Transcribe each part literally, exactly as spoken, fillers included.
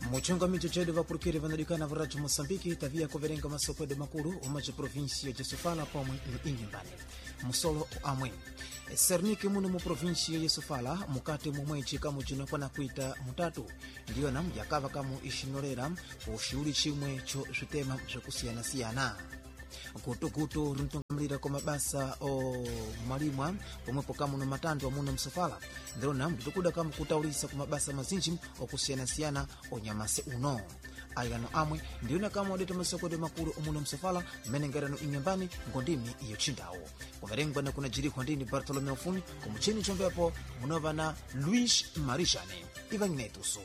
muchangamicho chedu vapurukire vanalikana varaji Moçambique tavia kuverenga masokwede makulu umaji provinsia ya Sofala pomwe ni Inhambane musolo amwe Sernike muno mu provinsia ya Sofala mukati mumwechi kamu chinokwana kuita mutatu ndiyo namu yakava kamu ishinorera ushiuli chimwe cho zvitema zvakusiyana siyana kutukutu runtungamlira kwa mabasa o malimwa pomwepo kamu no matando muno msofala ndiro namu tukuda kamu kutaurisa kwa mabasa mazinji okusiyana siyana onyamase uno ayano amwe ndiyo na kamu wadeta masokode makuru umuno msofala menengerano Inhambane ngondimi iyo chindawo kuverengwa na kuna jiri kwa ndini Bartolomeo Funi kumuchini chombepo munova na Luis Marishane Ivanginetuso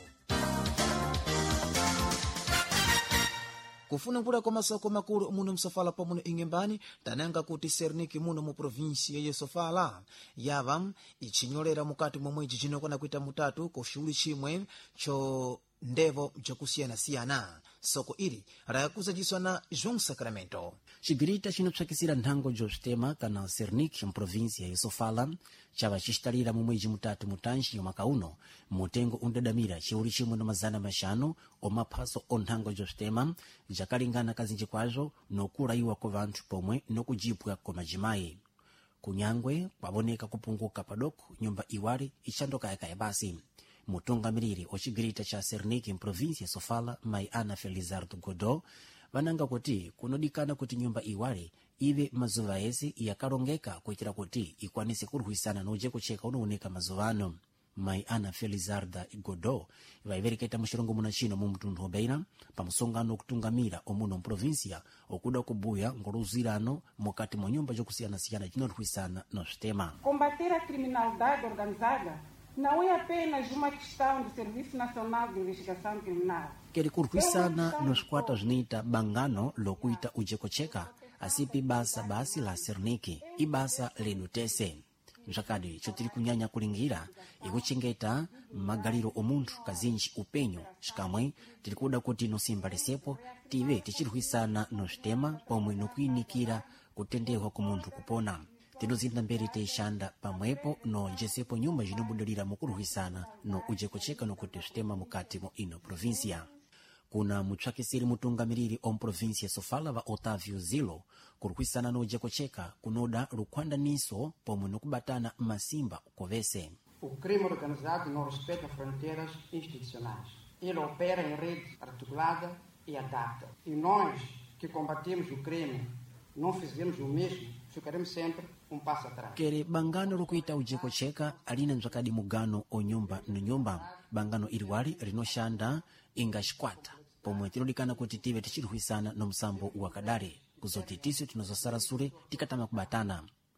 kufuna nkula kwa masoko makuru muno msofala pa muno Inhambane tananga kuti Sernike muno mu provinsia ya Sofala yava ichinyolera mukati momweji chinokwana kuita mutatu kushughuli chimwe cho ndevo jakusiyana siyana soko ili rayakuza jiswa na João Sacramento chigirita chinopsakisira nthango jostema kana Sernike mprovinsia ya Sofala chava chichitalira mumweji mutatu mutanji yomaka uno mutengo undadamira chiuli chimwe na mazana mashanu omaphaso onthango jostema jakalingana kazinji kwazo nokulaiwa kwa vanthu pomwe nokujipwa kwa majimayi kunyangwe kwaboneka kupunguka padoko nyumba iwali ichandokayakaya basi mutungamiriri ochigirita cha Sernike mprovinsia Sofala mai Ana Felizardo Godó vananga kuti kunodikana kuti nyumba iwali ive mazuva ese yakalongeka kuitira kuti ikwanise kurwisana noje kucheka unooneka mazuvano mai Ana Felizardo Godó vaivereketa mushilongo muna chino mu mtundu hobeira pamusongano okutungamira omuno mprovinsia okuda kubuya ngoluzirano mukati mu nyumba jokusiyana-siyana jinorwisana no sistema. Combater a criminalidade organizada não é apenas uma questão do Serviço Nacional de Investigação Criminal. Keri kurwisana nos kwata ziniita bangano lokuita ujekocheka asipi basa basi la Sernike ibasa lenutese mzakadi chotiri kunyanya kulingira ikuchengeta magaliro omuntu kazinji upenyo shikamwe tilikuda kuti nosimba lesepo tive tichirwisana no sistema pomwe nokuinikira kutendewa kumuntu kupona tinozinda mberi teishanda pamwepo no jesepo nyumba jinobudalira mukurwisana no ujekocheka no kuti sistema mukati mo ino provinsia kuna mutsvakisiri mutungamiriri om provinsia Sofala va Otávio Zilo kurwisana no ujekocheka kunoda lukwanda niso pomwe nokubatana masimba ukovese. O crime organizado não respeita fronteiras institucionais. Ele opera em rede articulada e adapta. E nós que combatimos o crime não fizemos o mesmo, ficaremos sempre um passo atrás. Kere bangano lukuita ujekocheka alina nzakadi mugano o nyumba no nyumba bangano iliwali rinoshanda ingashkwata pomwe tinodikana kuti tive tichirwisana no msambo wa kadare kuzoti tiso tinozosara sure tikatama kubatana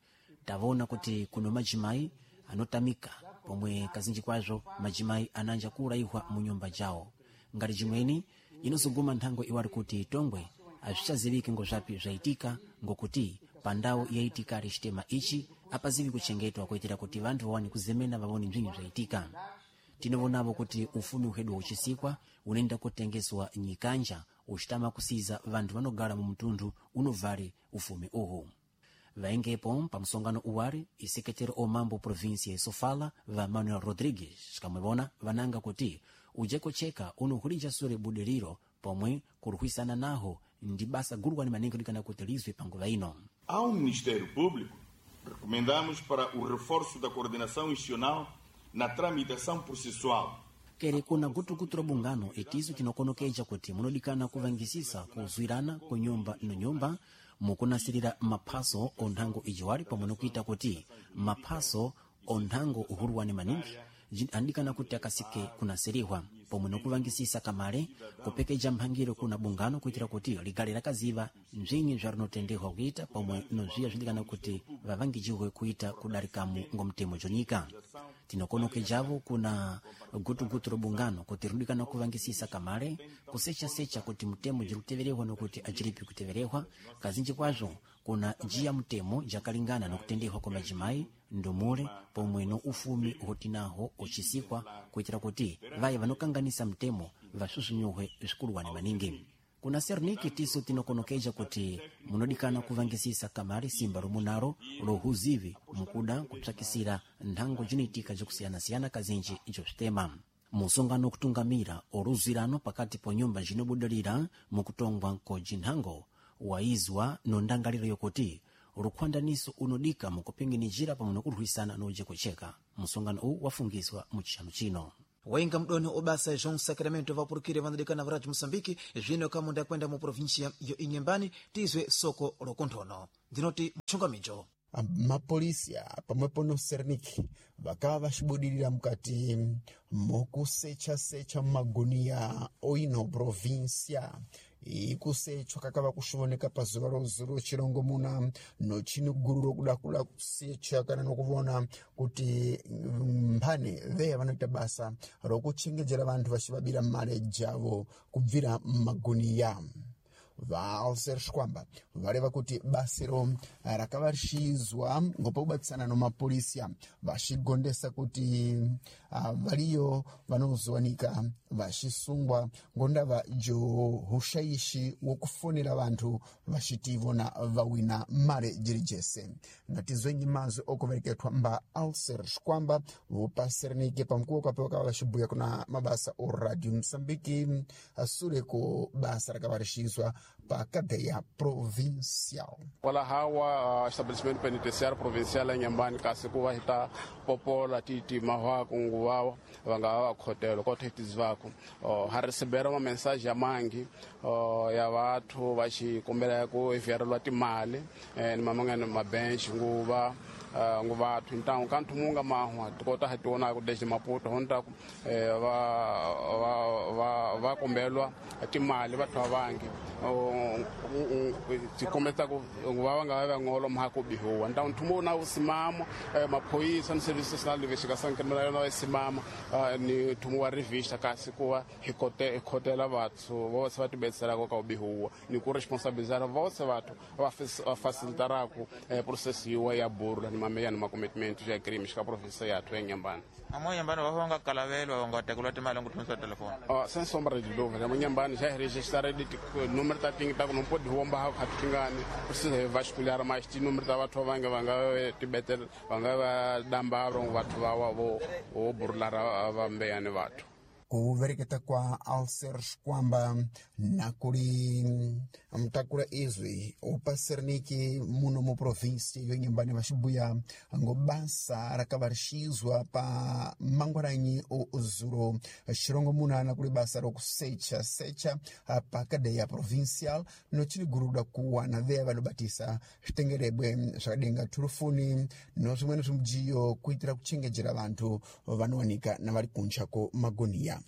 tavona kuti kuno majimai anotamika pomwe kazinji kwazo majimai ananja kulaiwa mu nyumba jawo ngati jimweni inozoguma nthango iwali kuti tongwe azvichaziviki ngozvapi zvaitika ngokuti pandau yaitika ali chitema ichi apazivi kuchengetwa kuitira kuti vanthu vawane kuzemena vaone bzvinhu zvaitika tinovonavo kuti ufumi uhedwa uchisikwa unaenda kutengeswa nyikanja uchitama kusiza vanthu vanogara mu mtundu unovale ufumi uhu vaengepo pamusongano uwari iseketero omambo provinsia ya Sofala va Manuel Rodrigues kamwevona vananga kuti ujekocheka unohulija sure budeliro pomwe kurwisana naho ndi basa gurwani maningi dikana kuti lizwe panguva ino. Ao Ministério Público recomendamos para o reforço da coordenação institucional na tramitação processual. Kere kuna gutu-gutu bungano itizo tinokonokeja kuti munodikana kuvangisisa kuzwirana ku nyumba no nyumba mukunasirira maphaso onthango ijiwali pamwe nokuita kuti maphaso onthango uhurwani maningi andikana kuti akasike kunasiriwa pomwe nokuvangisisa kamale kupekeja mphangiro kuna bungano kuitira kuti ligale lakaziva mzinyi zvarinotendewa kuita pomwe nozviya zvindikana kuti vavangijiwe kuita kudarikamu ngomtemo jonika tinokonokejavo kuna gutu-gutu robungano kuti rudikana kuvangisisa kamale kusecha-secha kuti mtemo jirikuteverewa nokuti ajiripi kuteverewa kazinji kwazo kuna njia mtemo jakalingana nokutendewa kwa majimai ndomule pomwe no ufumi hotinaho uchisikwa kuitira kuti vaye vanokanganisa mtemo vasusunyuhwe zvikuluwani maningi. Kuna Sernike tiso tinokonokeja kuti munodikana kuvangisisa kamali simba romunaro lohuzivi mukuda kupsakisira nthango jinitika jokusiyana-siyana kazinji ijo sistema. musongano kutungamira oluzirano pakati po nyumba zinobudalira mukutongwa nkoji nthango waizwa nondangaliro yokuti lukhwandaniso unodika mukupinginijira pamwe kulhuisana noje kucheka. musongano uwu wafungiswa muchishanu chino. wainga mdoni obasa João Sacramento vapurukire vanodikana varaji Moçambique zvino kamunda kwenda mu provincia yo Inhambane tizwe soko lokonthono ndinoti mchungamijo. Mapolisia pamwepo no Sernik vakava vachibudirira mukati mokusecha-secha magonia oino provincia ikusechwa kakava kushoneka pazuva rozuro chirongo muna nochini guru rokuda kuda kusecha kana nokuvona kuti mphane veya vanoita basa rokuchengetera vantu vachivabira mare javo kubvira magonia. Valser Shkwamba vareva kuti basiro rakava richizwa ngopakubatsana nomapolisia vachigondesa kuti uh, variyo vanozowanika vachisungwa ngondava jo hushayishi wokufonera vantu vachitivona vawina mare jiri jese. Ngatizwe nyimazo okuvereketwa mba Alser Shkwamba vopasernike pamkuwa kwapewa kava vachibuya kuna mabasa o Radio Msambiki asure ko basa rakava richizwa pa cadeia provincial. Wala hawa uh, estabelecimento penitenciário provincial em Inhambane kasi kuwa hita popola titi mahwa kunguwawa vangawa khotelo kote hitizvako uh, harisibera uma mensagem ya mangi uh, ya watu vachikumbela ku enviarelwa timali eh, ni mamangana mabench nguva uh, nguva watu então kantu munga mahwa tikota hationa ku desde Maputo honta eh, va va va va kumbelwa timali vathu avangi tikometa ku nguva vanga ngolo mhako bihuwa então tumona usimamo maphoyisa no serviço nacional de investigação criminal no esimama ni tumu wa revista kasi kuwa hikote hotela vathu vose vatibetsera ko ka bihuwa ni ku responsabilizar vose vathu va facilitar ku processo ya burla ni mameya ni commitment ya crimes ka province ya twenye Inhambane. Amo Inhambane wahonga kalavelo wanga tekula timali ngutunza telefone. Ah, sem sombra de dúvida, amo Inhambane já registrado de número tá tinha tá não pode romba hatukingani precisa vasculhar mais de número da watu vanga vanga tibeter vanga damba ro watu wa wo wo burla va mbeyane watu. Kuvereketa kwa Alser Shkwamba na kuri mtakura izwi opaserniki muno mu province yo Inhambane vachibuya ngobasa rakava richizwa pa mangwaranyi ozuro chirongo munana kuri basa rokusecha secha pa cadeia provincial nochini guruda kuwana veya vanobatisa zvitengerebwe zvakadenga turufuni nozvimweni zvimidziyo kuitira kuchengetera vantu vanowanika navari kunchako magonia.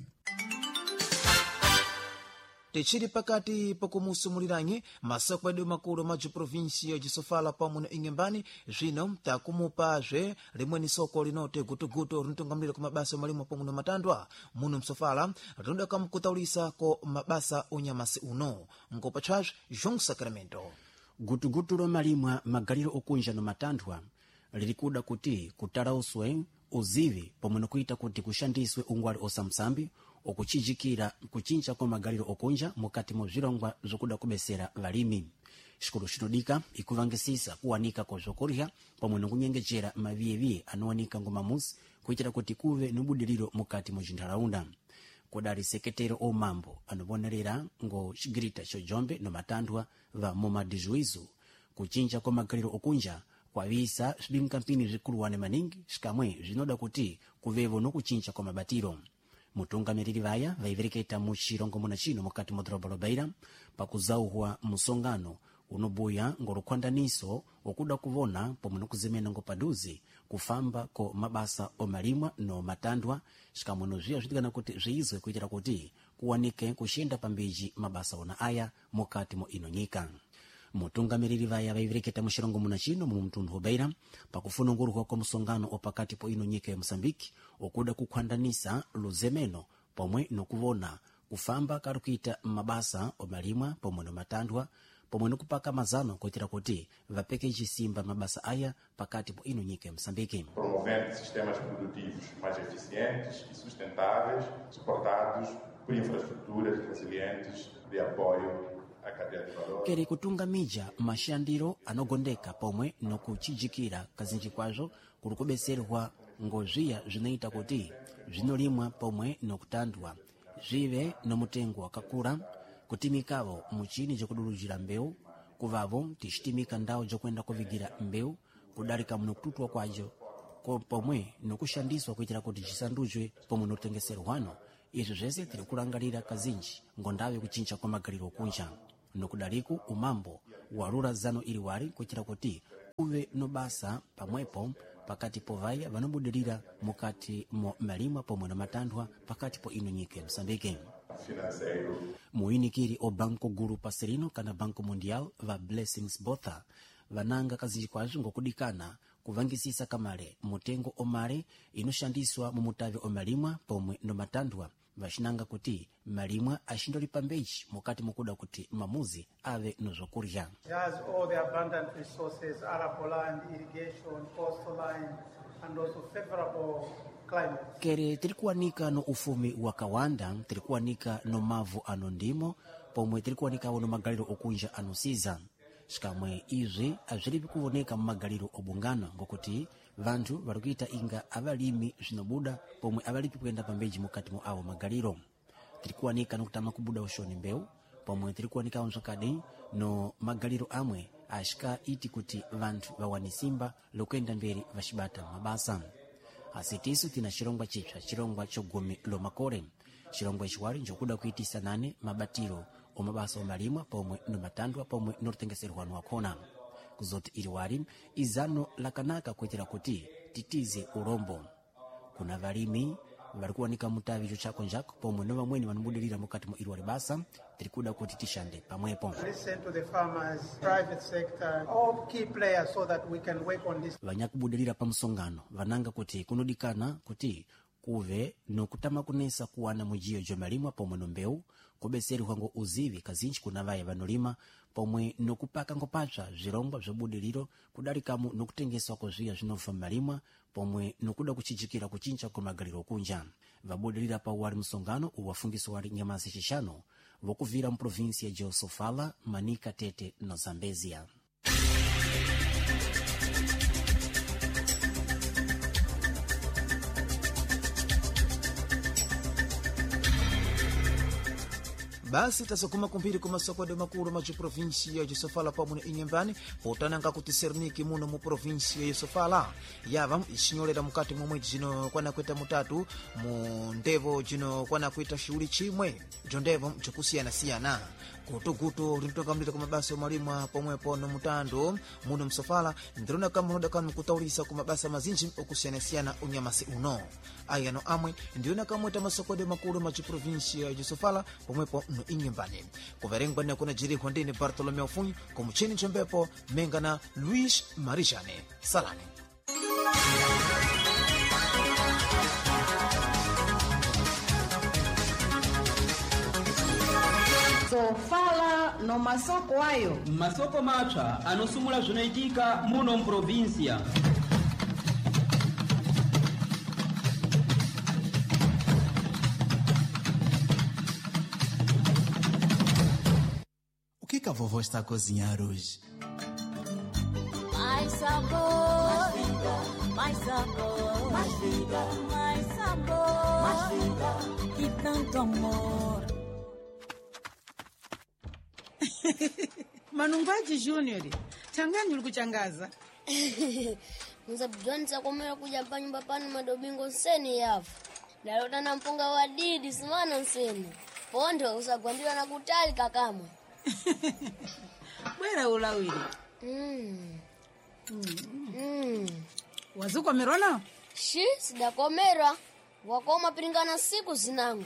Tichiri pakati pokumusumuliranye masakwedwe makulu maji provinsi ya Jisofala pamwe na Inhambane zvino takumupazve limweni soko linote gutugutu rinotungamulira ku mabasa malimo pamwe na matandwa muno msofala rinoda kamkutaulisa ko mabasa onyamasi uno ngopa chazve João Sacramento. Gutugutu lo malimwa magaliro okunja no matandwa lilikuda kuti kutarauswe uzivi pamwe nokuita kuti kushandiswe ungwali osamsambi okuchijikira kuchinja kwa magaliro okunja mukati mu zilongwa zokuda kubesera valimi. Xikolo xinodika ikuvangisisa kuwanika kwa zokorya pamwe nokunyengejera maviyeviye anowanika ngomamusi kuitira kuti kuve nubudiliro mukati mu zinthalaunda. Kudali sekretero o mambo anobonerera ngo xigirita xojombe no matandwa va moma dijuizo kuchinja kwa magaliro okunja kwavisa swibinkampini zikuluwane maningi xikamwe zinoda kuti kuvevo nokuchinja kwa mabatiro. Mutungamiriri vaya vaivereketa mu chirongo muna chino mukati mu doroba lobeira pakuzauhwa musongano unobuya ngolukhwandaniso okuda kuvona pomwe nokuzimena ngopaduzi kufamba ko mabasa omalimwa no matandwa xikamwe nozviya zvitikana kuti zviizwe kuitira kuti kuwanike kuxenda pambiji mabasa ona aya mukati mo ino nyika. Mutungamiriri vaya vaivereketa mu chirongo muna chino mu mtundu hobeira pakufunungurwa kwa musongano opakati po ino nyika ya Mosambiki okuda kukhwandanisa luzemeno pomwe nokuvona kufamba karukuita mabasa omalimwa pomwe no matandwa pomwe nokupaka mazano kuitira kuti vapeke chisimba mabasa aya pakati po ino nyika ya Mosambiki. Promovendo sistemas produtivos mais eficientes e sustentáveis, suportados por infraestruturas resilientes de apoio. Keri kutunga mija mashandiro anogondeka pomwe nokuchijikira kazinji kwazo kulikubeserwa ngozviya zvinoita kuti zvinolimwa pomwe nokutandwa zvive nomutengo wakakura, kutimikawo muchini chokudulujira mbewu, kuvavo tichitimika ndawo jokwenda kuvigira mbewu kudarika munokututwa kwacho pomwe nokushandiswa kuitira kuti chisandujwe pomwe notengeserwano. Izvi zvese tiri kulangalira kazinji ngondawe kuchinja kwa magaliro kunja nokudaliku umambo warura zano ili wari kuitira kuti uve nobasa pamwepo pakati povaya vanobudirira mukati mo malimwa pomwe nomatandwa pakati po ino nyika ya Msambike. Muinikiri o Banco Guru Passerino kana Banco Mundial va Blessings Botha vananga kazinji kwazo ngokudikana kuvangisisa kamale mutengo omale inoshandiswa mu mutavi omalimwa pomwe nomatandwa vashinanga kuti malimwa ashindolipa mbeji mukati mukuda kuti mamuzi ave nozokurya. Has all the abundant resources, arable land, irrigation, coastline and also favorable climate. Kere tirikuwanika no ufumi wa kawanda, tirikuwanika no mavu ano ndimo, pomwe tirikuwanika no magaliro okunja anosiza. Shikamwe izvi azviripi kuoneka mumagaliro obungana ngokuti vantu varikuita inga avalimi zvinobuda pomwe avalipi kuenda pambeji mukati mu awo magaliro. Tirikuwanika nokutama kubuda ushoni mbeu pomwe tirikuwanika unzvakadi no magaliro amwe ashika iti kuti vantu vawanisimba lokuenda mberi vashibata mabasa. Asitisu tina chirongwa chipya, chirongwa chogumi lo makore. Chirongwa ichiwari njokuda kuitisa nane mabatiro omabasa omalimwa pomwe nomatandwa pomwe notengeserwano wakona. Kuzoti ili wari izano lakanaka kuitira kuti titize urombo. Kuna valimi varikuwanika mutavi chako njako pomwe nova mweni vanubudirira mukati mu ili wari basa tirikuda kuti tishande pamwepo. Listen to the farmers, private sector, all key players so that we can work on this. Vanyakubudirira pamusongano vananga kuti kunodikana kuti kuve nokutama kunesa kuwana mujiyo jomalimwa pomwe nombeu kubeseri wango uzivi kazinji kuna vaya vanolima pomwe nokupaka ngopacha zvirongwa zvobudiriro kudarikamu nokutengeswa kozviya zvinobva malimwa pomwe nokuda kuchijikira kuchinja kumagaliro kunja. Vabudirira pa wari musongano uwafungiso wari nyamasi chishano vokuvira muprovinsi ya Josofala, Manika, Tete no Zambezia. Basi tasokuma kumpiri kuma sokodo makuru machu provinsi ya Josofala pamune inyembani potananga kuti Serniki muno mu provinsi ya Josofala yava ishinyolera mukati momwe jino kwana kweta mutatu mu ndevo jino kwana kweta shughuli chimwe jondevo chokusiyana siyana kutugutu rintokamlita ku mabasa omalimwa pomwepo no mutando muno msofala ndirona kama hoda kanu kutaulisa ku mabasa mazinji okusiyana-siyana unyamasi uno ayano amwe ndiona kamweta masokode makulu machi provinsi ya Josofala pomwepo no inyembani kuverengwa na kuna jiri hondini Bartolomeo Funyi kumuchini chombepo mengana Luis Marijane Salani. Sofala no masoko ayo masoko mapya anosumula zvinaitika muno mprovinsia. O que que a vovó está a cozinhar hoje? Mais sabor, mais vida, mais sabor, mais vida, mais sabor, mais vida e tanto amor. Manungwaji Junior, changani ulikuchangaza. Mzabudwani sakomera kuja pa nyumba panu madobingo nseni yafu. Dalota na mpunga wa didi simana nseni. Pondo usagwandiwa na kutali kakama. Bwera ulawili. Mm. Mm. Mm. Wazuko merona? Shi, sidakomera. Wakoma piringana siku zinangu.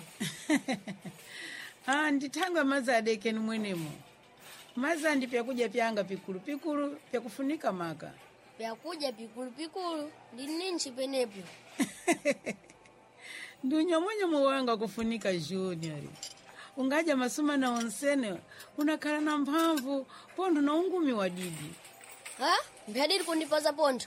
Ah, nditanga maza adeke mwenemo. Maza ndi pyakuja pyanga pikulu pikulu pyakufunika maka. Pyakuja pikulu pikulu ndi ninchi penepo. Ndunya mwenye mwanga kufunika Junior. Ungaja masuma na onsene unakala na mpamvu pondo na ungumi wa didi. Ha? Mbiadidi kundipaza pondo.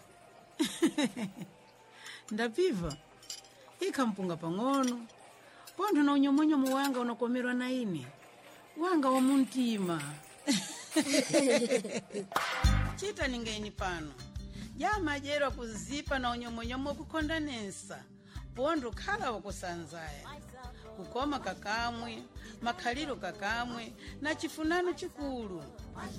Ndapiva. Ika mpunga pangono. Pondo na unyomonyo mwanga unakomerwa na ini. Wanga wa muntima. Chita ningeini pano. yamajero kuzipa na unyomonyomo kukondanesa pondo khala wakusanzaya kukoma kakamwe makhaliro kakamwe na chifunano chikulu